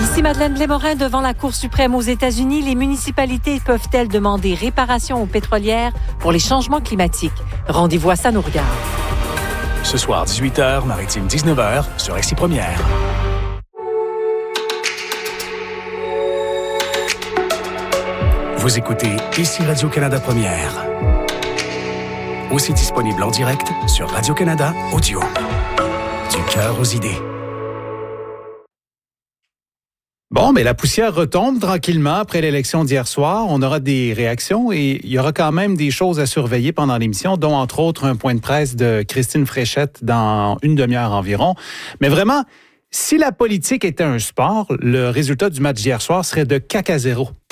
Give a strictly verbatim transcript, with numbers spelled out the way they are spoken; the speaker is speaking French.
Ici Madeleine Blais-Morin devant la Cour suprême aux États-Unis. Les municipalités peuvent-elles demander réparation aux pétrolières pour les changements climatiques? Rendez-vous à Ça nous regarde. Ce soir, dix-huit heures, Maritime dix-neuf heures, sur X I Première. Vous écoutez Ici Radio-Canada Première. Aussi disponible en direct sur Radio-Canada Audio. Du cœur aux idées. Bon, mais la poussière retombe tranquillement après l'élection d'hier soir. On aura des réactions et il y aura quand même des choses à surveiller pendant l'émission, dont entre autres un point de presse de Christine Fréchette dans une demi-heure environ. Mais vraiment, si la politique était un sport, le résultat du match d'hier soir serait de caca zéro.